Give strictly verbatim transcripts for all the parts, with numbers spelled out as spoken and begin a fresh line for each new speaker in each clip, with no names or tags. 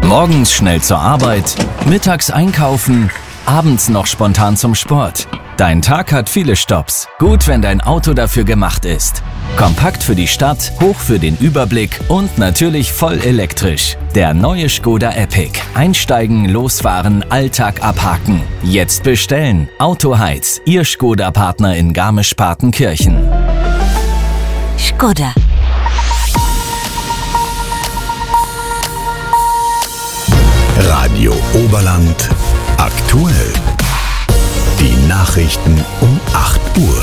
Morgens schnell zur Arbeit, mittags einkaufen, abends noch spontan zum Sport. Dein Tag hat viele Stopps. Gut, wenn dein Auto dafür gemacht ist. Kompakt für die Stadt, hoch für den Überblick und natürlich voll elektrisch. Der neue Škoda Epiq. Einsteigen, losfahren, Alltag abhaken. Jetzt bestellen. Autoheiz, Ihr Škoda-Partner in Garmisch-Partenkirchen.
Škoda.
Radio Oberland aktuell. Die Nachrichten um acht Uhr.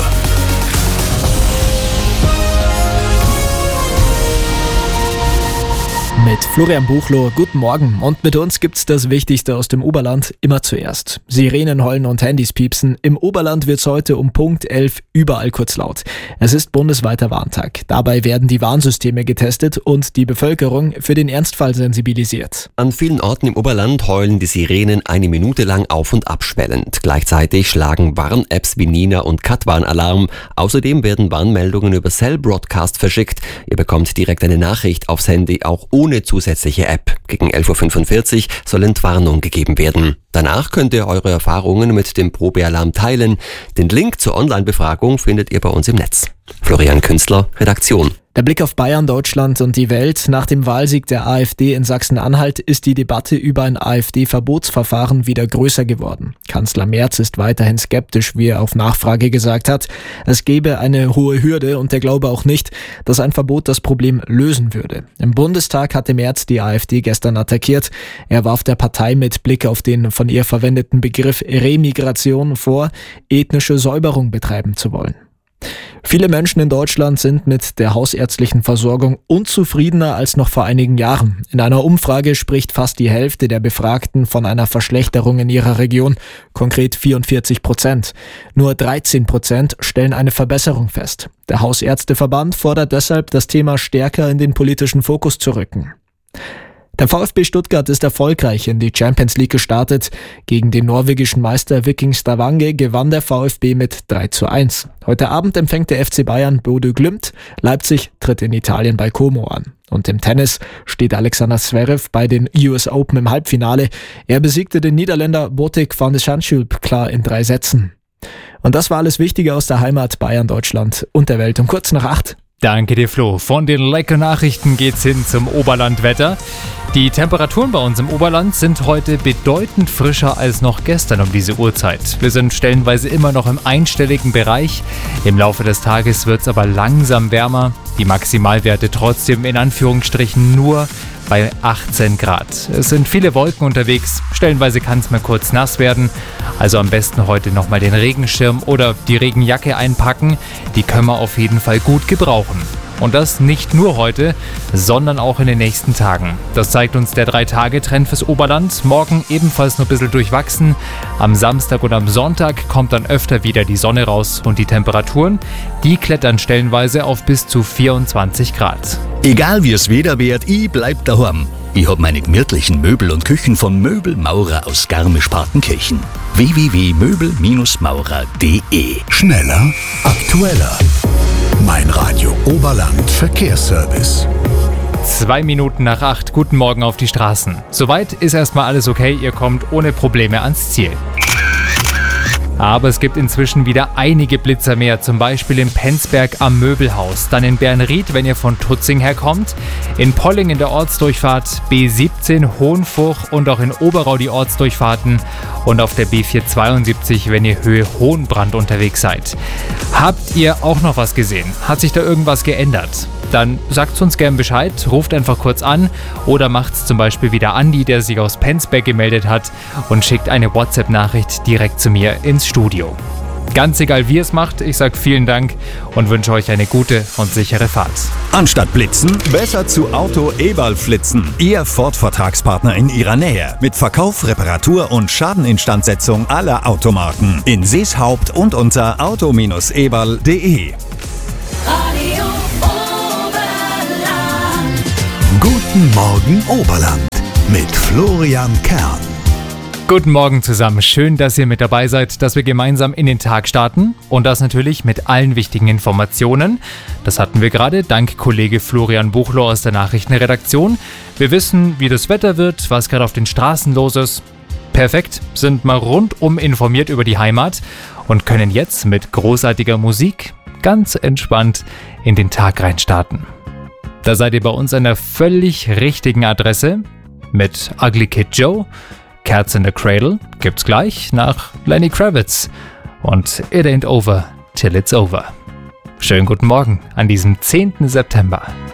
Mit Florian Buchloh, guten Morgen. Und mit uns gibt's das Wichtigste aus dem Oberland immer zuerst. Sirenen heulen und Handys piepsen. Im Oberland wird's heute um Punkt elf überall kurz laut. Es ist bundesweiter Warntag. Dabei werden die Warnsysteme getestet und die Bevölkerung für den Ernstfall sensibilisiert.
An vielen Orten im Oberland heulen die Sirenen eine Minute lang auf- und abschwellend. Gleichzeitig schlagen Warn-Apps wie Nina und Katwan Alarm. Außerdem werden Warnmeldungen über Cell Broadcast verschickt. Ihr bekommt direkt eine Nachricht aufs Handy, auch ohne zusätzliche App. Gegen elf Uhr fünfundvierzig soll Entwarnung gegeben werden. Danach könnt ihr eure Erfahrungen mit dem Probealarm teilen. Den Link zur Online-Befragung findet ihr bei uns im Netz. Florian Künstler, Redaktion.
Der Blick auf Bayern, Deutschland und die Welt. Nach dem Wahlsieg der AfD in Sachsen-Anhalt ist die Debatte über ein AfD-Verbotsverfahren wieder größer geworden. Kanzler Merz ist weiterhin skeptisch, wie er auf Nachfrage gesagt hat. Es gebe eine hohe Hürde und er glaube auch nicht, dass ein Verbot das Problem lösen würde. Im Bundestag hatte Merz die AfD gestern attackiert. Er warf der Partei mit Blick auf den von ihr verwendeten Begriff Remigration vor, ethnische Säuberung betreiben zu wollen. Viele Menschen in Deutschland sind mit der hausärztlichen Versorgung unzufriedener als noch vor einigen Jahren. In einer Umfrage spricht fast die Hälfte der Befragten von einer Verschlechterung in ihrer Region, konkret vierundvierzig Prozent. Nur dreizehn Prozent stellen eine Verbesserung fest. Der Hausärzteverband fordert deshalb, das Thema stärker in den politischen Fokus zu rücken. Der VfB Stuttgart ist erfolgreich in die Champions League gestartet. Gegen den norwegischen Meister Viking Stavanger gewann der VfB mit drei zu eins. Heute Abend empfängt der F C Bayern Bodø Glimt. Leipzig tritt in Italien bei Como an. Und im Tennis steht Alexander Zverev bei den U S Open im Halbfinale. Er besiegte den Niederländer Botic van de Zandschulp klar in drei Sätzen. Und das war alles Wichtige aus der Heimat Bayern, Deutschland und der Welt um kurz nach acht.
Danke dir, Flo. Von den leckeren Nachrichten geht's hin zum Oberlandwetter. Die Temperaturen bei uns im Oberland sind heute bedeutend frischer als noch gestern um diese Uhrzeit. Wir sind stellenweise immer noch im einstelligen Bereich. Im Laufe des Tages wird's aber langsam wärmer. Die Maximalwerte trotzdem in Anführungsstrichen nur bei achtzehn Grad. Es sind viele Wolken unterwegs. Stellenweise kann es mal kurz nass werden. Also am besten heute nochmal den Regenschirm oder die Regenjacke einpacken. Die können wir auf jeden Fall gut gebrauchen. Und das nicht nur heute, sondern auch in den nächsten Tagen. Das zeigt uns der drei Tage Trend fürs Oberland. Morgen ebenfalls noch ein bisschen durchwachsen. Am Samstag und am Sonntag kommt dann öfter wieder die Sonne raus und die Temperaturen, die klettern stellenweise auf bis zu vierundzwanzig Grad.
Egal wie es Wetter wird, ich bleib daheim. Ich hab meine gemütlichen Möbel und Küchen von Möbelmaurer aus Garmisch-Partenkirchen. w w w punkt möbel maurer punkt de. Schneller, aktueller. Mein Radio Oberland Verkehrsservice.
Zwei Minuten nach acht, guten Morgen auf die Straßen. Soweit ist erstmal alles okay, ihr kommt ohne Probleme ans Ziel. Aber es gibt inzwischen wieder einige Blitzer mehr, zum Beispiel in Penzberg am Möbelhaus, dann in Bernried, wenn ihr von Tutzing herkommt, in Polling in der Ortsdurchfahrt, B siebzehn Hohenfurch und auch in Oberau die Ortsdurchfahrten und auf der B vierhundertzweiundsiebzig, wenn ihr Höhe Hohenbrand unterwegs seid. Habt ihr auch noch was gesehen? Hat sich da irgendwas geändert? Dann sagt uns gern Bescheid, ruft einfach kurz an oder macht's zum Beispiel wie der Andi, der sich aus Penzberg gemeldet hat und schickt eine WhatsApp-Nachricht direkt zu mir ins Studio. Ganz egal wie ihr es macht, ich sage vielen Dank und wünsche euch eine gute und sichere Fahrt.
Anstatt blitzen, besser zu Auto Eberl flitzen. Ihr Ford-Vertragspartner in ihrer Nähe. Mit Verkauf, Reparatur und Schadeninstandsetzung aller Automarken. In Seeshaupt und unter auto eberl punkt de.
Guten Morgen Oberland mit Florian Kern.
Guten Morgen zusammen. Schön, dass ihr mit dabei seid, dass wir gemeinsam in den Tag starten. Und das natürlich mit allen wichtigen Informationen. Das hatten wir gerade dank Kollege Florian Buchloh aus der Nachrichtenredaktion. Wir wissen, wie das Wetter wird, was gerade auf den Straßen los ist. Perfekt, sind mal rundum informiert über die Heimat und können jetzt mit großartiger Musik ganz entspannt in den Tag reinstarten. Da seid ihr bei uns an der völlig richtigen Adresse mit Ugly Kid Joe. Cats in the Cradle gibt's gleich nach Lenny Kravitz und It Ain't Over Till It's Over. Schönen guten Morgen an diesem zehnten September.